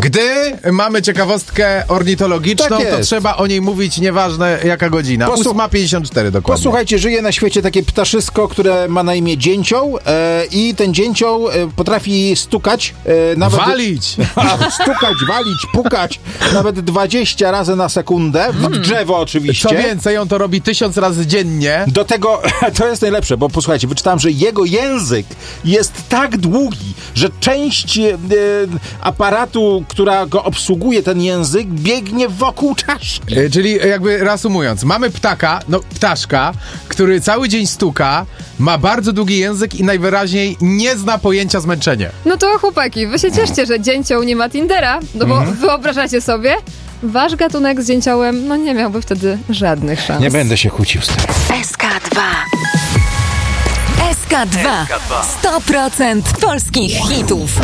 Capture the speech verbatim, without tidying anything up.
Gdy mamy ciekawostkę ornitologiczną, Tak to jest. trzeba o niej mówić, nieważne jaka godzina. Posłu- ósma pięćdziesiąt cztery dokładnie. Posłuchajcie, żyje na świecie takie ptaszysko, które ma na imię dzięcioł e, i ten dzięcioł e, potrafi stukać. E, nawet Walić! A, stukać, walić, pukać nawet dwadzieścia razy na sekundę, w drzewo oczywiście. Co więcej, on to robi tysiąc razy dziennie. Do tego, to jest najlepsze, bo posłuchajcie, wyczytałem, że jego język jest tak długi, że część e, aparatu, która go obsługuje, ten język, biegnie wokół czaszki. E, Czyli jakby reasumując, mamy ptaka, no ptaszka, który cały dzień stuka, ma bardzo długi język i najwyraźniej nie zna pojęcia zmęczenia. No to chłopaki, wy się cieszcie, że dzięcioł nie ma Tindera, no bo wyobrażacie sobie, wasz gatunek z dzięciołem, no nie miałby wtedy żadnych szans. Nie będę się kłócił z tym. S K dwa. S K dwa. sto procent polskich hitów.